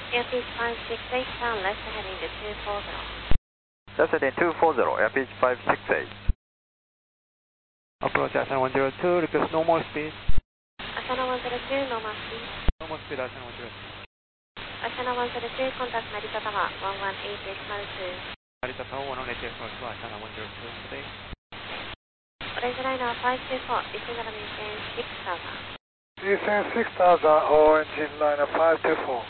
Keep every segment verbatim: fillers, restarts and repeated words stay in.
Airfield five six eight, down left heading to two four zero. Left heading two four zero, Airfield five six eight. Approach Asana one zero two, request normal speed. Asana one zero two, normal speed. Normal speed Asana one zero two. Asana one zero two, contact Narita Tower one one eight decimal two. Narita Tower one one eight decimal two, Asana one zero two today. Orange Liner five two four, descend and maintain six thousand. Descend six thousand, Orange Liner five two four.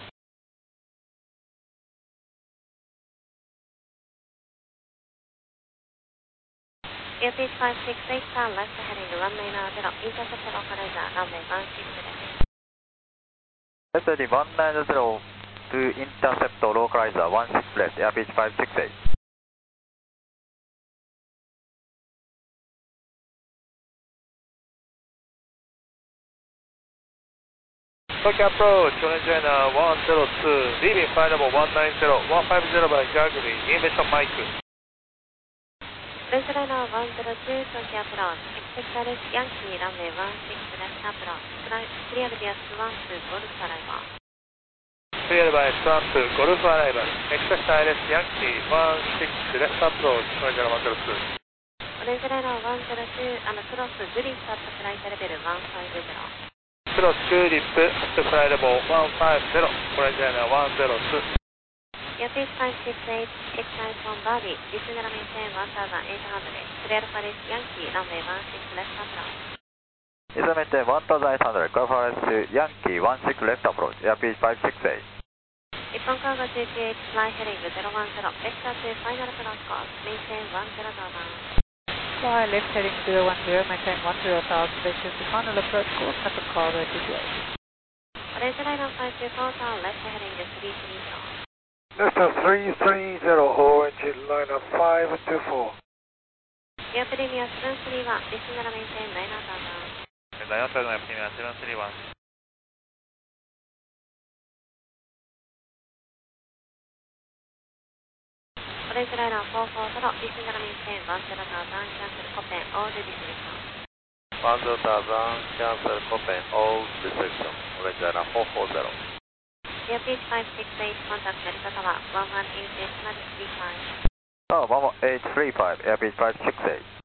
Airfield five six eight, down left heading to one nine zero, intercept localizer, runway one six left. Left heading one nine zero to intercept localizer one six left, Airfield five six eight. Tokyo approach, Orange Liner one zero two, leaving flight level one nine zero, one five zero by Gagri, information mic. Orange Liner one zero two, Tokyo approach, expect direct Yankee, runway one six left approach, clear via Swan to Golf arrival. Cleared by Swan to Golf arrival, expect direct Yankee one six left approach, Orange Liner one zero two. Orange Liner one zero two, and cross Gully start flight level one five zero. Cross Gully to flight level one five zero, Orange Liner one zero two. Airfield five six eight, X nine one Barbie, descend and maintain one thousand eight hundred, clear for this Yankee, runway one six left approach. Descend maintain one thousand eight hundred, clear for this Yankee one six left approach, Airfield five six eight. Nippon Cargo two T H, fly heading zero one zero, vector to final approach course, maintain one zero thousand. Fly left heading zero one zero, maintain one zero thousand, vector to final approach course, Nippon Cargo two T H. Orange Liner five two four, down left heading to three three zero. Delta three three zero, Orange Liner five two four. Air Premier seven three one, descend and maintain nine thousand. nine thousand Premier seven three one. Orange Liner four four zero, descend and maintain one zero thousand, cancel Copen, all restriction. one zero thousand, cancel Copen, all restriction, Orange Liner four four zero. Airfield five six eight, contact Narita Tower one one eight decimal three five. Oh, one one eight three five, Airfield five six eight.